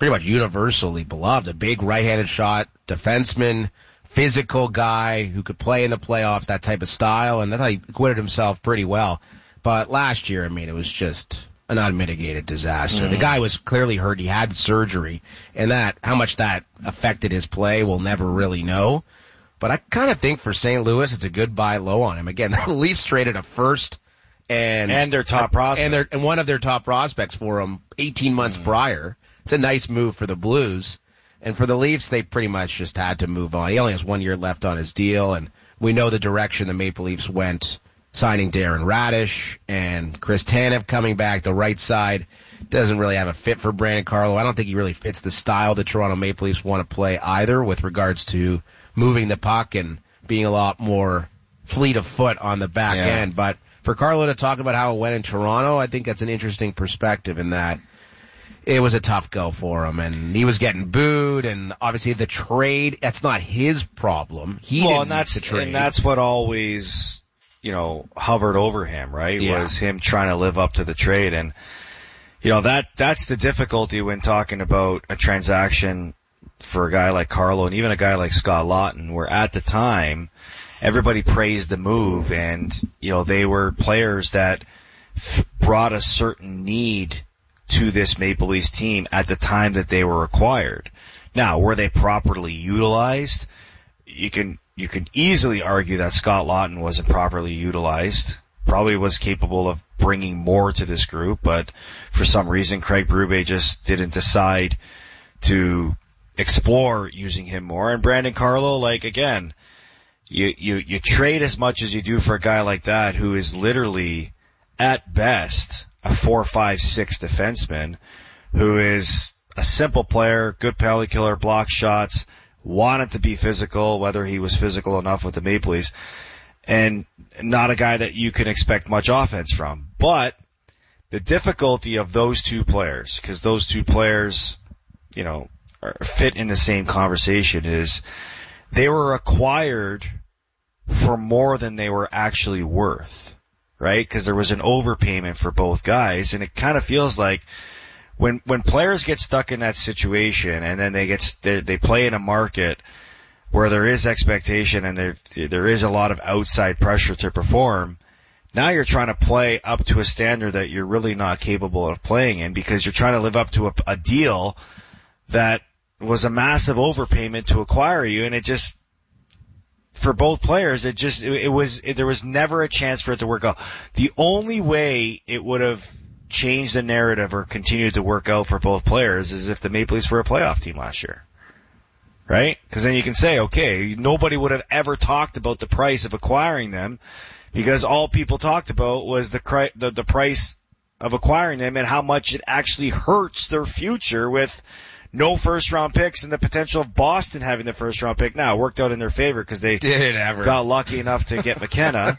pretty much universally beloved. A big right-handed shot, defenseman, physical guy who could play in the playoffs, that type of style, and I thought he acquitted himself pretty well. But last year, I mean, it was just an unmitigated disaster. The guy was clearly hurt. He had surgery, and how much that affected his play, we'll never really know. But I kind of think for St. Louis, it's a good buy low on him. Again, the Leafs traded a first and their top prospect. And one of their top prospects for him 18 months prior. It's a nice move for the Blues. And for the Leafs, they pretty much just had to move on. He only has 1 year left on his deal, and we know the direction the Maple Leafs went, signing Darren Radish and Chris Tanev coming back. The right side doesn't really have a fit for Brandon Carlo. I don't think he really fits the style the Toronto Maple Leafs want to play either with regards to moving the puck and being a lot more fleet of foot on the back end. But for Carlo to talk about how it went in Toronto, I think that's an interesting perspective in that it was a tough go for him, and he was getting booed, and obviously the trade, that's not his problem. And that's what always, hovered over him, right? Yeah. Was him trying to live up to the trade. And, that's the difficulty when talking about a transaction for a guy like Carlo and even a guy like Scott Laughton, where at the time, everybody praised the move, and, they were players that brought a certain need to this Maple Leafs team at the time that they were acquired. Now, were they properly utilized? You can easily argue that Scott Laughton wasn't properly utilized. Probably was capable of bringing more to this group, but for some reason Craig Berube just didn't decide to explore using him more. And Brandon Carlo, again, you trade as much as you do for a guy like that who is literally, at best, a 4, 5, 6 defenseman who is a simple player, good penalty killer, block shots, wanted to be physical, whether he was physical enough with the Maple Leafs, and not a guy that you can expect much offense from. But the difficulty of those two players, because those two players, fit in the same conversation, is they were acquired for more than they were actually worth. Right? Because there was an overpayment for both guys, and it kind of feels like when players get stuck in that situation and then they play in a market where there is expectation and there is a lot of outside pressure to perform, now you're trying to play up to a standard that you're really not capable of playing in because you're trying to live up to a deal that was a massive overpayment to acquire you, and it just, for both players, there was never a chance for it to work out. The only way it would have changed the narrative or continued to work out for both players is if the Maple Leafs were a playoff team last year. Right? Because then you can say, okay, nobody would have ever talked about the price of acquiring them because all people talked about was the price of acquiring them and how much it actually hurts their future with no first-round picks and the potential of Boston having the first-round pick. Now, it worked out in their favor because they got lucky enough to get McKenna.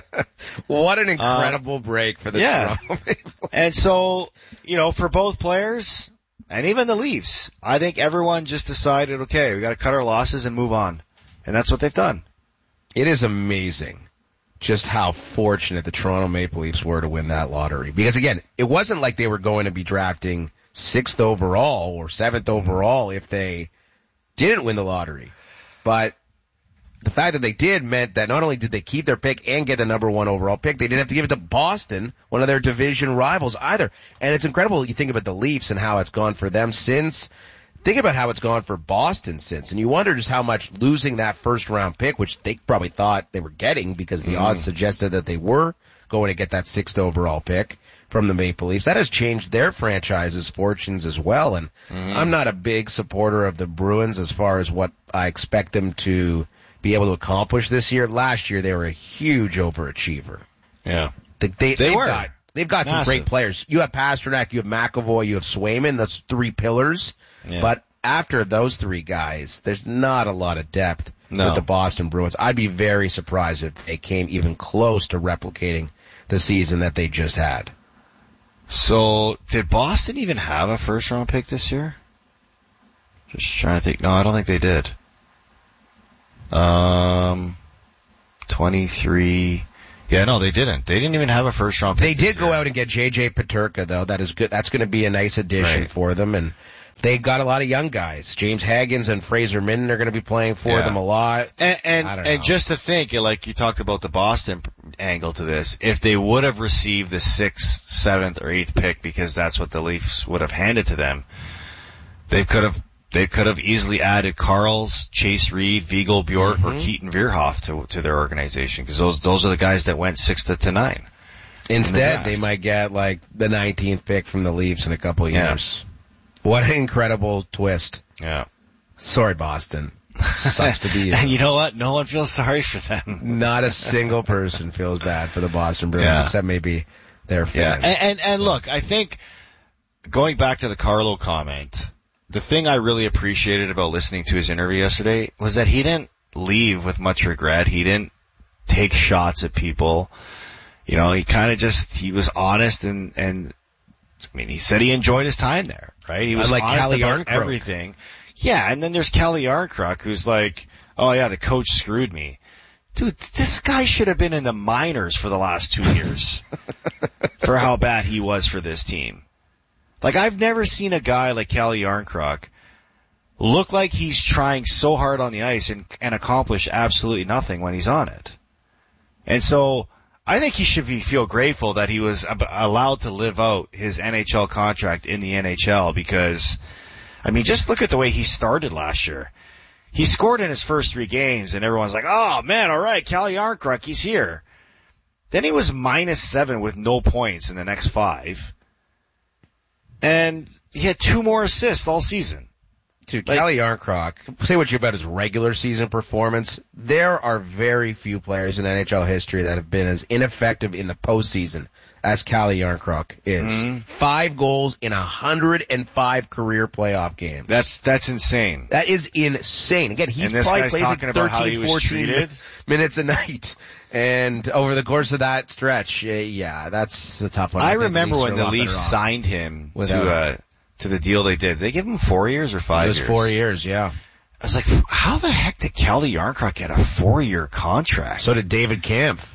What an incredible break for the Toronto Maple Leafs. And so, for both players and even the Leafs, I think everyone just decided, okay, we got to cut our losses and move on. And that's what they've done. It is amazing just how fortunate the Toronto Maple Leafs were to win that lottery. Because, again, it wasn't like they were going to be drafting 6th overall or 7th overall if they didn't win the lottery. But the fact that they did meant that not only did they keep their pick and get the number 1 overall pick, they didn't have to give it to Boston, one of their division rivals, either. And it's incredible. You think about the Leafs and how it's gone for them since. Think about how it's gone for Boston since. And you wonder just how much losing that first-round pick, which they probably thought they were getting because the odds suggested that they were going to get that 6th overall pick from the Maple Leafs. That has changed their franchise's fortunes as well. And I'm not a big supporter of the Bruins as far as what I expect them to be able to accomplish this year. Last year, they were a huge overachiever. Yeah. They've got some great players. You have Pasternak, you have McAvoy, you have Swayman. That's 3 pillars. Yeah. But after those 3 guys, there's not a lot of depth with the Boston Bruins. I'd be very surprised if they came even close to replicating the season that they just had. So, did Boston even have a first-round pick this year? Just trying to think. No, I don't think they did. 23. Yeah, no, they didn't. They didn't even have a first-round pick. They did go out and get J.J. Peterka, though. That is good. That's going to be a nice addition for them. And They got a lot of young guys. James Haggins and Fraser Minton are going to be playing for them a lot. And just to think, like you talked about the Boston angle to this, if they would have received the 6th, 7th, or 8th pick, because that's what the Leafs would have handed to them, they could have easily added Karls, Chase Reed, Vigil Bjork, or Keaton Vierhoff to their organization, because those are the guys that went 6th to 9. Instead, they might get like the 19th pick from the Leafs in a couple of years. What an incredible twist. Yeah. Sorry, Boston. Sucks to be you. And you know what? No one feels sorry for them. Not a single person feels bad for the Boston Bruins, except maybe their fans. Yeah. And look, I think going back to the Carlo comment, the thing I really appreciated about listening to his interview yesterday was that he didn't leave with much regret. He didn't take shots at people. You know, he kind of he was honest and I mean, he said he enjoyed his time there, right? He was like honest Calle about Yarncroc. everything. Yeah, and then there's Calle Yarncroc, who's like, oh yeah, the coach screwed me. Dude, this guy should have been in the minors for the last 2 years for how bad he was for this team. Like, I've never seen a guy like Calle Yarncroc look like he's trying so hard on the ice and accomplish absolutely nothing when he's on it. And so, I think he should feel grateful that he was allowed to live out his NHL contract in the NHL, because, I mean, just look at the way he started last year. He scored in his first 3 games, and everyone's like, oh man, alright, Calle Yarncroc, he's here. Then he was -7 with no points in the next 5. And he had 2 more assists all season. Dude, Calle Yarncroc, say what you about his regular season performance. There are very few players in NHL history that have been as ineffective in the postseason as Calle Yarncroc is. 5 goals in 105 career playoff games. That's insane. That is insane. Again, he's probably plays like 13, 14 minutes a night. And over the course of that stretch, that's a tough one. I remember when the Leafs signed him to the deal they did. They give him 4 years or 5 years? It was 4 years, yeah. I was like, how the heck did Calle Yarncroc get a 4-year contract? So did David Kampf.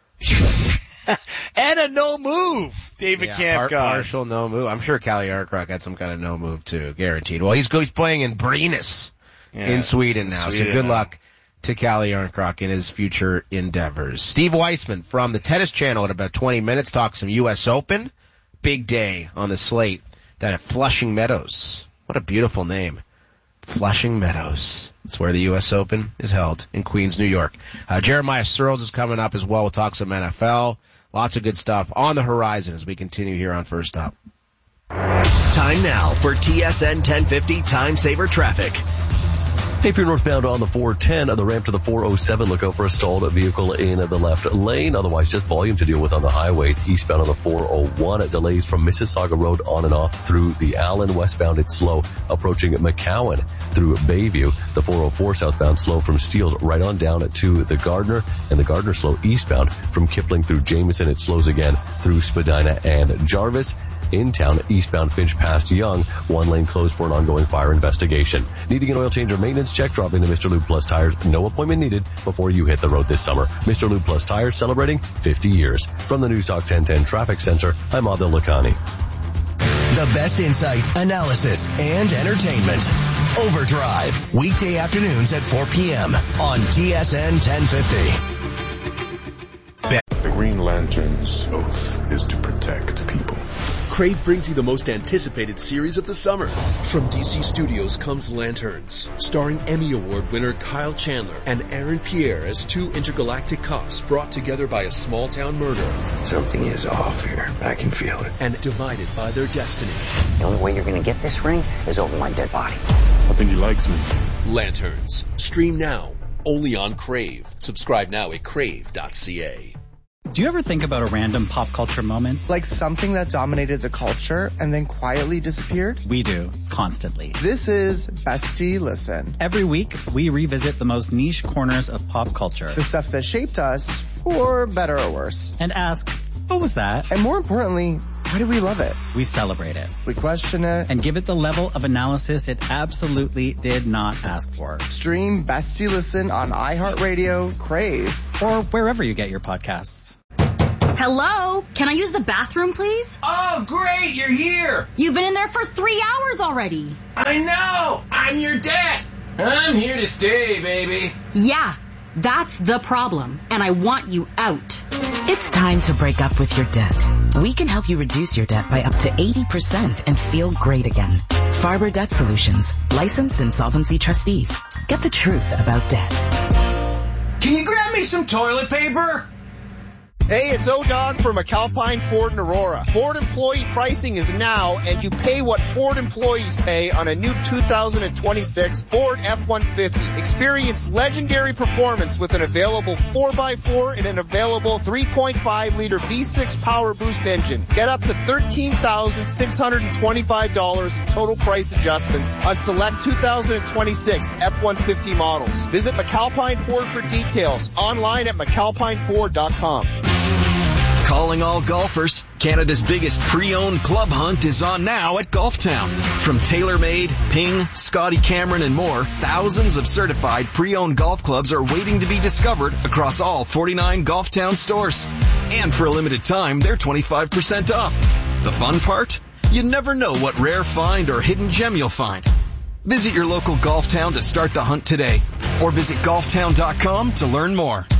And a no move. David Kampf got. Partial no move. I'm sure Calle Yarncroc had some kind of no move too, guaranteed. Well, he's playing in Brynäs in Sweden now. So good luck to Calle Yarncroc in his future endeavors. Steve Weissman from the Tennis Channel at about 20 minutes talks some U.S. Open. Big day on the slate down at Flushing Meadows. What a beautiful name. Flushing Meadows. That's where the U.S. Open is held in Queens, New York. Jeremiah Searles is coming up as well. We'll talk some NFL. Lots of good stuff on the horizon as we continue here on First Up. Time now for TSN 1050 Time Saver Traffic. If you're northbound on the 410 on the ramp to the 407, look out for a stalled vehicle in the left lane. Otherwise, just volume to deal with on the highways. Eastbound on the 401, delays from Mississauga Road on and off through the Allen. Westbound, it's slow approaching McCowan through Bayview. The 404 southbound slow from Steeles right on down to the Gardner, and the Gardner slow eastbound from Kipling through Jameson. It slows again through Spadina and Jarvis. In town, eastbound Finch past Young, one lane closed for an ongoing fire investigation. Needing an oil change or maintenance check, drop into Mr. Lube Plus Tires. No appointment needed before you hit the road this summer. Mr. Lube Plus Tires celebrating 50 years. From the News Talk 1010 Traffic Center, I'm Adil Lakhani. The best insight, analysis, and entertainment. Overdrive, weekday afternoons at 4 p.m. on TSN 1050. The Green Lantern's oath is to protect people. Crave brings you the most anticipated series of the summer. From DC Studios comes Lanterns, starring Emmy Award winner Kyle Chandler and Aaron Pierre as 2 intergalactic cops brought together by a small-town murder. Something is off here. I can feel it. And divided by their destiny. The only way you're going to get this ring is over my dead body. I think he likes me. Lanterns. Stream now. Only on Crave. Subscribe now at crave.ca. Do you ever think about a random pop culture moment? Like something that dominated the culture and then quietly disappeared? We do, constantly. This is Bestie Listen. Every week, we revisit the most niche corners of pop culture. The stuff that shaped us, for better or worse. And ask, what was that? And more importantly, why do we love it? We celebrate it. We question it. And give it the level of analysis it absolutely did not ask for. Stream Bestie Listen on iHeartRadio, Crave, or wherever you get your podcasts. Hello? Can I use the bathroom, please? Oh, great, you're here. You've been in there for 3 hours already. I know. I'm your debt. I'm here to stay, baby. Yeah, that's the problem, and I want you out. It's time to break up with your debt. We can help you reduce your debt by up to 80% and feel great again. Farber Debt Solutions, licensed insolvency trustees. Get the truth about debt. Can you grab me some toilet paper? Hey, it's O-Dog from McAlpine Ford in Aurora. Ford employee pricing is now, and you pay what Ford employees pay on a new 2026 Ford F-150. Experience legendary performance with an available 4x4 and an available 3.5-liter V6 Power Boost engine. Get up to $13,625 in total price adjustments on select 2026 F-150 models. Visit McAlpine Ford for details. Online at McAlpineFord.com. Calling all golfers, Canada's biggest pre-owned club hunt is on now at Golftown. From TaylorMade, Ping, Scotty Cameron, and more, thousands of certified pre-owned golf clubs are waiting to be discovered across all 49 Golftown stores. And for a limited time, they're 25% off. The fun part? You never know what rare find or hidden gem you'll find. Visit your local Golftown to start the hunt today, or visit golftown.com to learn more.